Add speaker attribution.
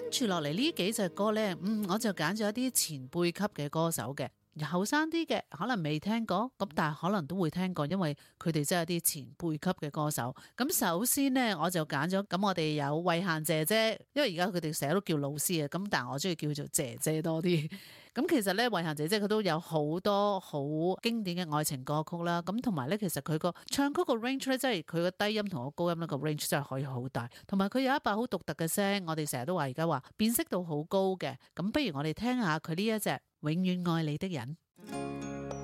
Speaker 1: 跟住落嚟呢幾隻歌呢，我就揀咗一啲前輩級嘅歌手嘅。後生啲嘅可能未聽過，咁但係可能都會聽過，因為佢哋真係啲前輩級嘅歌手。咁首先呢，我就揀咗，咁我哋有慧嫻姐姐，因為而家佢哋成日都叫老師啊，咁但係我中意叫做姐姐多啲。咁其實呢，慧嫻姐姐佢都有好多好經典嘅愛情歌曲啦，咁同埋呢，其實佢個唱曲個 range 咧，即係佢個低音同個高音呢個 range 真係可以好大，同埋佢有一把好獨特嘅聲，我哋成日都話而家話辨識度好高嘅。咁不如我哋聽下佢呢一隻永遠愛你的人。